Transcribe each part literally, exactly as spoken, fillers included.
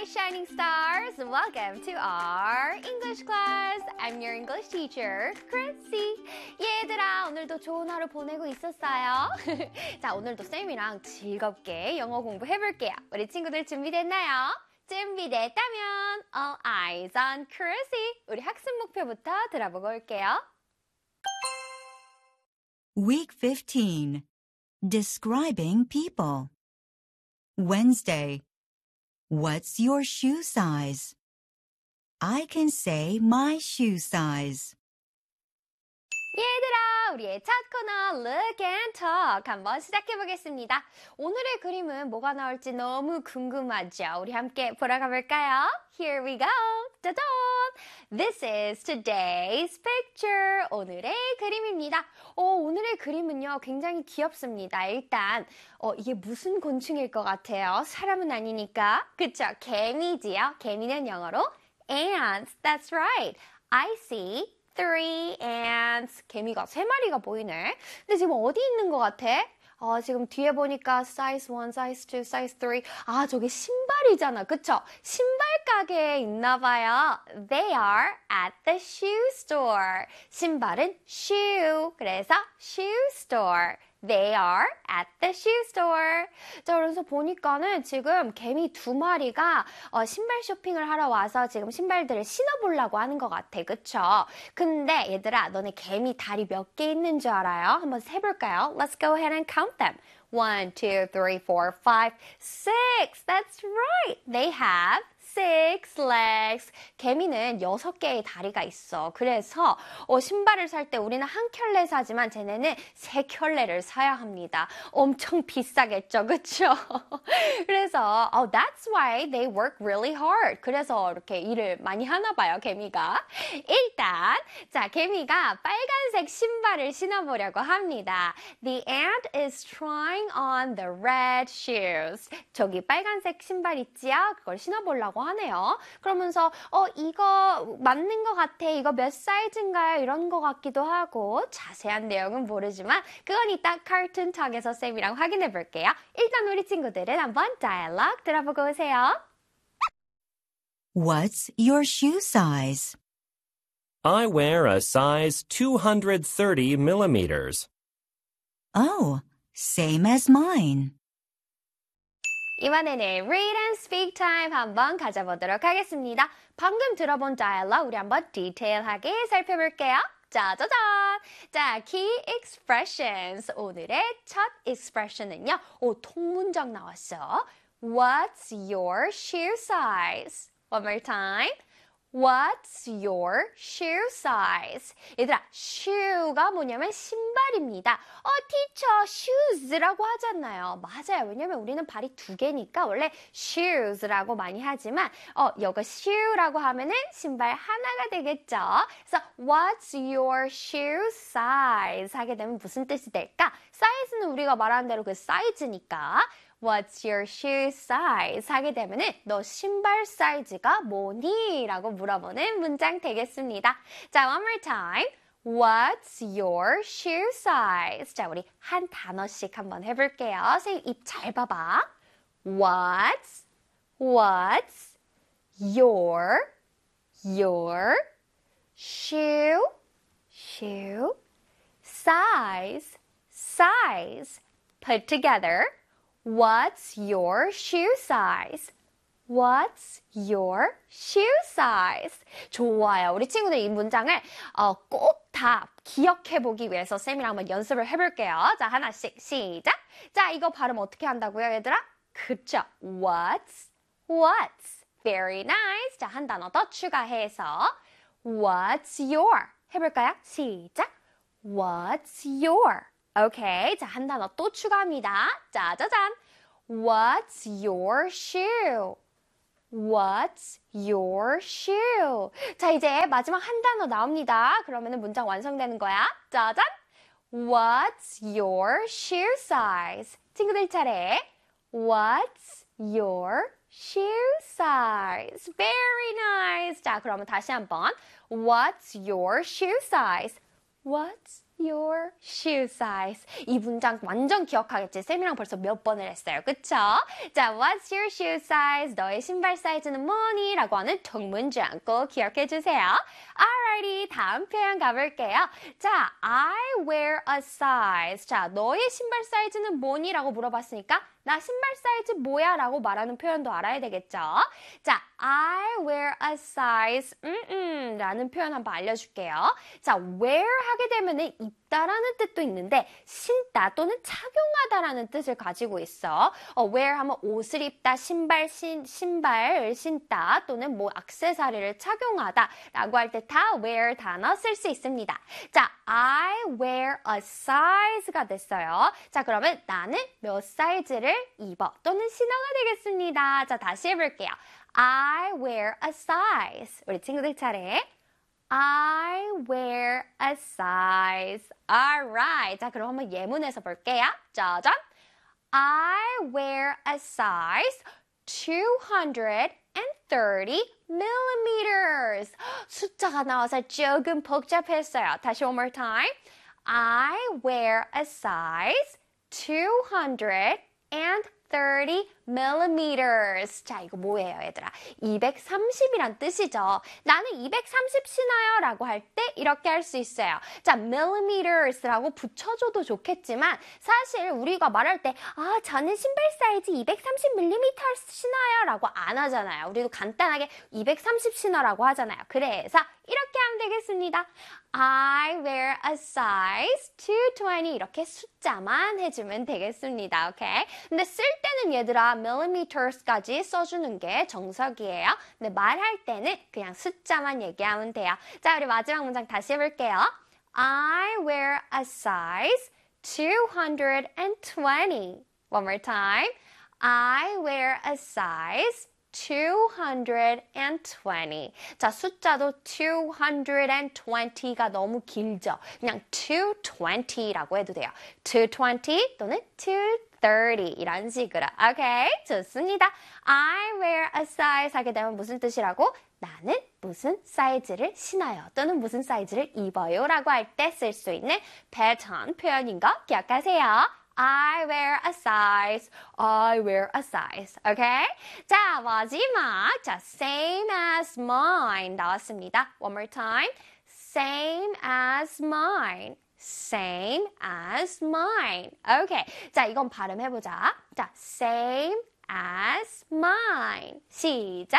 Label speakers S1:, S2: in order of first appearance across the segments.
S1: shining stars! Welcome to our English class. I'm your English teacher, Chrissy. 얘들아, 오늘도 좋은 하루 보내고 있었어요? 자, 오늘도 쌤이랑 즐겁게 영어 공부해볼게요. 우리 친구들 준비됐나요? 준비됐다면 all eyes on Chrissy. 우리 학습 목표부터 들어보고 올게요.
S2: Week fifteen. Describing people. Wednesday. What's your shoe size? I can say my shoe size.
S1: 얘들아, 우리의 첫 코너 Look and Talk 한번 시작해보겠습니다. 오늘의 그림은 뭐가 나올지 너무 궁금하죠? 우리 함께 보러 가볼까요? Here we go! 짜잔! This is today's picture. 오늘의 그림입니다. 어, 오늘의 그림은요, 굉장히 귀엽습니다. 일단 어, 이게 무슨 곤충일 것 같아요? 사람은 아니니까. 그쵸? 개미지요. 개미는 영어로 ants. That's right. I see three ants. 개미가 세 마리가 보이네. 근데 지금 어디 있는 것 같아? 어, 지금 뒤에 보니까 size one, size two, size three. 아, 저게 신발이잖아. 그쵸? 신발 가게에 있나 봐요. They are at the shoe store. 신발은 shoe. 그래서 shoe store. They are at the shoe store. 자, 그래서 보니까는 지금 개미 두 마리가 어, 신발 쇼핑을 하러 와서 지금 신발들을 신어보려고 하는 것 같아. 그쵸? 근데 얘들아, 너네 개미 다리 몇 개 있는 줄 알아요? 한번 세볼까요? Let's go ahead and count them. One, two, three, four, five, six. That's right. They have six legs. 개미는 여섯 개의 다리가 있어. 그래서 어, 신발을 살 때 우리는 한 켤레 사지만 쟤네는 세 켤레를 사야 합니다. 엄청 비싸겠죠, 그렇죠? 그래서 oh, that's why they work really hard. 그래서 이렇게 일을 많이 하나 봐요, 개미가. 일단 자, 개미가 빨간색 신발을 신어보려고 합니다. The ant is trying on the red shoes. 저기 빨간색 신발 있지요? 그걸 신어보려고 하네요. 그러면서 어 이거 맞는 것 같아. 이거 몇 사이즈인가요? 이런 것 같기도 하고 자세한 내용은 모르지만 그건 이따 카툰 톡에서 쌤이랑 확인해 볼게요. 일단 우리 친구들은 한번 다이얼로그 들어보고 오세요.
S2: What's your shoe size?
S3: I wear a size two hundred thirty millimeters.
S2: Oh, same as mine.
S1: 이번에는 Read and Speak Time 한번 가져보도록 하겠습니다. 방금 들어본 다이얼로그 우리 한번 디테일하게 살펴볼게요. 짜자잔! 자, Key Expressions. 오늘의 첫 expression은요. 오, 통문장 나왔어. What's your shoe size? One more time. What's your shoe size? 얘들아, shoe가 뭐냐면 신발입니다. 어, teacher, shoes라고 하잖아요. 맞아요. 왜냐면 우리는 발이 두 개니까 원래 shoes라고 많이 하지만 어, 이거 shoe라고 하면은 신발 하나가 되겠죠. 그래서 what's your shoe size? 하게 되면 무슨 뜻이 될까? 사이즈는 우리가 말하는 대로 그 사이즈니까 What's your shoe size? 하게 되면은 너 신발 사이즈가 뭐니? 라고 물어보는 문장 되겠습니다. 자, one more time. What's your shoe size? 자, 우리 한 단어씩 한번 해볼게요. 선생님 입 잘 봐봐. What's, what's your, your shoe, shoe, size, size. Put together. What's your shoe size? What's your shoe size? 좋아요. 우리 친구들 이 문장을 어, 꼭 다 기억해보기 위해서 쌤이랑 한번 연습을 해볼게요. 자, 하나씩 시작. 자, 이거 발음 어떻게 한다고요, 얘들아? 그쵸. What's, what's. Very nice. 자, 한 단어 더 추가해서 What's your. 해볼까요? 시작. What's your. 오케이. 자, 한 단어 또 추가합니다. 짜자잔. What's your shoe? What's your shoe? 자, 이제 마지막 한 단어 나옵니다. 그러면은 문장 완성되는 거야. 짜잔. What's your shoe size? 친구들 차례. What's your shoe size? Very nice. 자, 그러면 다시 한번. What's your shoe size? What's your shoe size. 이 문장 완전 기억하겠지? 쌤이랑 벌써 몇 번을 했어요. 그쵸? 자, what's your shoe size? 너의 신발 사이즈는 뭐니? 라고 하는 동문장 꼭 기억해 주세요. Alrighty, 다음 표현 가볼게요. 자, I wear a size. 자, 너의 신발 사이즈는 뭐니? 라고 물어봤으니까 나 신발 사이즈 뭐야? 라고 말하는 표현도 알아야 되겠죠? 자, I wear a size 음, 음, 라는 표현 한번 알려줄게요. 자, wear 하게 되면은 입다라는 뜻도 있는데 신다 또는 착용하다라는 뜻을 가지고 있어. 어, wear 하면 옷을 입다, 신발, 신, 신발 신다 또는 뭐 액세서리를 착용하다 라고 할 때 다 wear 단어 쓸 수 있습니다. 자, I wear a size가 됐어요. 자, 그러면 나는 몇 사이즈를 입어 또는 신어가 되겠습니다. 자, 다시 해볼게요. I wear a size. 우리 친구들 차례. I wear a size. Alright. 자, 그럼 한번 예문에서 볼게요. 짜잔. I wear a size two hundred thirty millimeters. 숫자가 나와서 조금 복잡했어요. 다시 one more time. I wear a size two hundred thirty millimeters. 자, 이거 뭐예요, 얘들아? 이백삼십이란 뜻이죠. 나는 이백삼십 신어요 라고 할 때 이렇게 할 수 있어요. 자, millimeters라고 붙여줘도 좋겠지만 사실 우리가 말할 때 아, 저는 신발 사이즈 이백삼십 밀리미터 신어요 라고 안 하잖아요. 우리도 간단하게 이백삼십 신어라고 하잖아요. 그래서 이렇게 하면 되겠습니다. I wear a size two twenty 이렇게 숫자만 해주면 되겠습니다. 오케이? 근데 쓸 때는 얘들아 millimeters까지 써주는 게 정석이에요. 근데 말할 때는 그냥 숫자만 얘기하면 돼요. 자, 우리 마지막 문장 다시 해볼게요. I wear a size two hundred twenty. One more time. I wear a size two hundred twenty. 자, 숫자도 two hundred twenty가 너무 길죠. 그냥 two twenty라고 해도 돼요. two twenty 또는 two thirty 이런 식으로. 오케이? 좋습니다. I wear a size 하게 되면 무슨 뜻이라고? 나는 무슨 사이즈를 신어요 또는 무슨 사이즈를 입어요 라고 할 때 쓸 수 있는 패턴 표현인 거 기억하세요. I wear a size. I wear a size. Okay? 자, 마지막. 자, same as mine 나왔습니다. One more time. Same as mine. Same as mine. Okay. 자, 이건 발음해보자. 자, same as mine. 시작.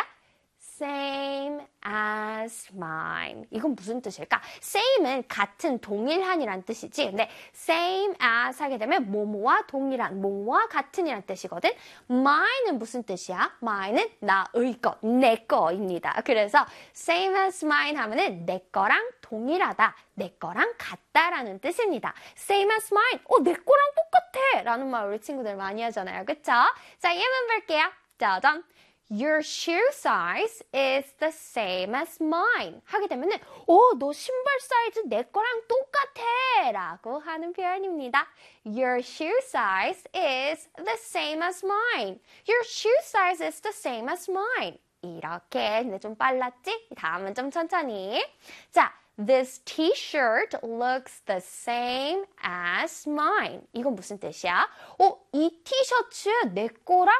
S1: Same as mine. 이건 무슨 뜻일까? Same은 같은, 동일한이란 뜻이지. 근데 same as 하게 되면 뭐뭐와 동일한, 뭐뭐와 같은이란 뜻이거든. mine은 무슨 뜻이야? mine은 나의 것, 내 거입니다. 그래서 same as mine 하면은 내 거랑 동일하다, 내 거랑 같다라는 뜻입니다. Same as mine. 어, 내 거랑 똑같아! 라는 말 우리 친구들 많이 하잖아요. 그쵸? 자, 예문 볼게요. 짜잔. Your shoe size is the same as mine. 하게 되면은, 어, 너 신발 사이즈 내 거랑 똑같아! 라고 하는 표현입니다. Your shoe size is the same as mine. Your shoe size is the same as mine. 이렇게. 근데 좀 빨랐지? 다음은 좀 천천히. 자, This t-shirt looks the same as mine. 이건 무슨 뜻이야? 어, 이 티셔츠 내 거랑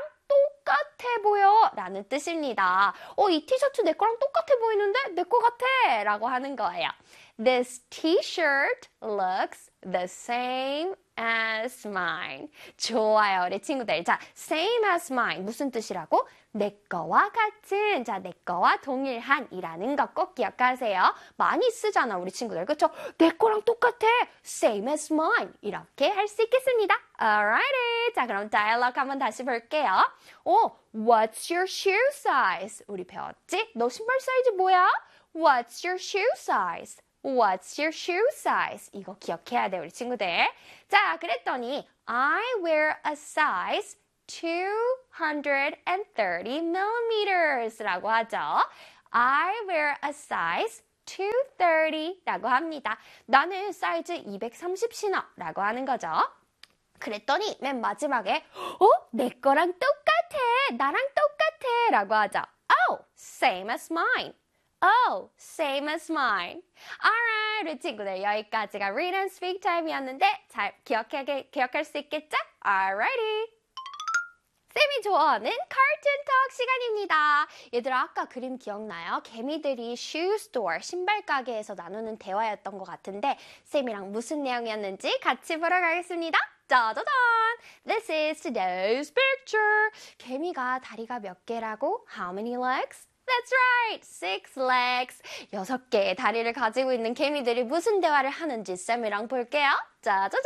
S1: 똑같아 보여 라는 뜻입니다. 어, 이 티셔츠 내 거랑 똑같아 보이는데 내 거 같아 라고 하는 거예요. This t-shirt looks the same as mine. 좋아요, 우리 친구들. 자, same as mine. 무슨 뜻이라고? 내 거와 같은, 자, 내 거와 동일한이라는 거 꼭 기억하세요. 많이 쓰잖아, 우리 친구들. 그쵸? 내 거랑 똑같아. Same as mine. 이렇게 할 수 있겠습니다. Alrighty. 자, 그럼 dialogue 한번 다시 볼게요. 어, what's your shoe size? 우리 배웠지? 너 신발 사이즈 뭐야? What's your shoe size? What's your shoe size? 이거 기억해야 돼, 우리 친구들. 자, 그랬더니 I wear a size two hundred thirty millimeters 라고 하죠. I wear a size two thirty 라고 합니다. 나는 사이즈 이백삼십 신어 라고 하는 거죠. 그랬더니 맨 마지막에 어? 내 거랑 똑같아. 나랑 똑같아 라고 하죠. Oh, same as mine. Oh, same as mine. Alright, 우리 친구들 여기까지가 Read and Speak Time이었는데 잘 기억하게, 기억할 수 있겠죠? Alrighty. 쌤이 좋아하는 Cartoon Talk 시간입니다. 얘들아 아까 그림 기억나요? 개미들이 shoe store, 신발 가게에서 나누는 대화였던 것 같은데 쌤이랑 무슨 내용이었는지 같이 보러 가겠습니다. 짜자잔! This is today's picture. 개미가 다리가 몇 개라고? How many legs? That's right, six legs. 여섯 개의 다리를 가지고 있는 개미들이 무슨 대화를 하는지 쌤이랑 볼게요. 짜자잔!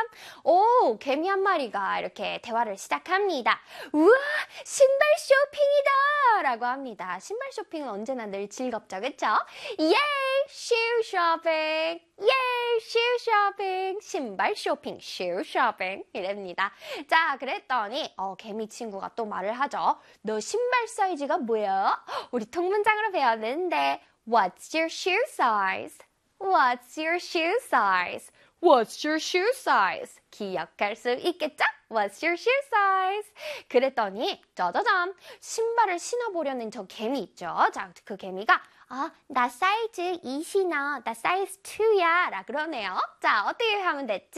S1: 오, 개미 한 마리가 이렇게 대화를 시작합니다. 우와, 신발 쇼핑이다! 라고 합니다. 신발 쇼핑은 언제나 늘 즐겁죠, 그쵸? Yay, shoe shopping! Yay, shoe shopping! 신발 쇼핑, shoe shopping! 이랍니다. 자, 그랬더니 어, 개미 친구가 또 말을 하죠. 너 신발 사이즈가 뭐야? 우리 통문장으로 배웠는데 What's your shoe size? What's your shoe size? What's your shoe size? 기억할 수 있겠죠? What's your shoe size? 그랬더니 짜자잔 신발을 신어보려는 저 개미 있죠? 자, 그 개미가 아, 나 사이즈 이 신어. 나 사이즈 이야 라 그러네요. 자, 어떻게 하면 됐지?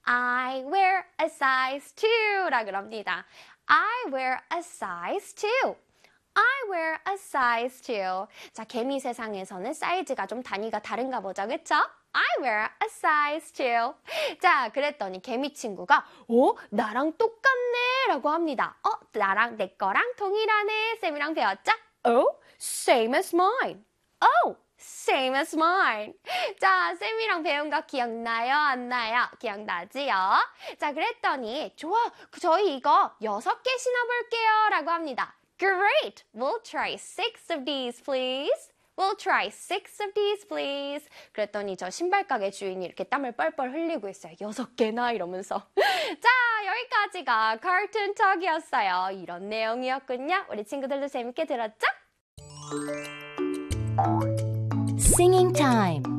S1: I wear a size two 라 그럽니다. I wear a size two. I wear a size two. 자, 개미 세상에서는 사이즈가 좀 단위가 다른가 보죠, 그쵸? I wear a size two. 자, 그랬더니 개미 친구가 어? 나랑 똑같네 라고 합니다. 어? 나랑 내 거랑 동일하네. 쌤이랑 배웠죠? Oh, same as mine. Oh, same as mine. 자, 쌤이랑 배운 거 기억나요? 안 나요? 기억나지요? 자, 그랬더니 좋아, 저희 이거 여섯 개 신어볼게요 라고 합니다. Great! We'll try six of these, please. We'll try six of these, please. 그랬더니 저 신발 가게 주인이 이렇게 땀을 뻘뻘 흘리고 있어요. 여섯 개나 이러면서. 자, 여기까지가 Cartoon Talk이었어요. 이런 내용이었군요. 우리 친구들도 재밌게 들었죠?
S2: Singing time.